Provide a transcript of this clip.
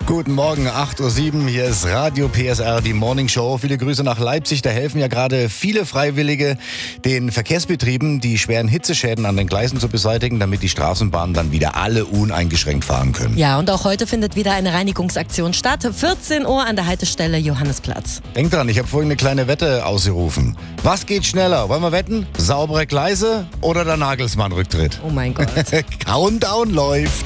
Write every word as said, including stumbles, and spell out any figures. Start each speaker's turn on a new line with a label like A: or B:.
A: Guten Morgen, acht Uhr sieben, hier ist Radio P S R, die Morning Show. Viele Grüße nach Leipzig, da helfen ja gerade viele Freiwillige den Verkehrsbetrieben, die schweren Hitzeschäden an den Gleisen zu beseitigen, damit die Straßenbahnen dann wieder alle uneingeschränkt fahren können.
B: Ja, und auch heute findet wieder eine Reinigungsaktion statt. vierzehn Uhr an der Haltestelle Johannisplatz.
A: Denkt dran, ich habe vorhin eine kleine Wette ausgerufen. Was geht schneller? Wollen wir wetten? Saubere Gleise oder der Nagelsmann-Rücktritt?
B: Oh mein Gott.
A: Countdown läuft.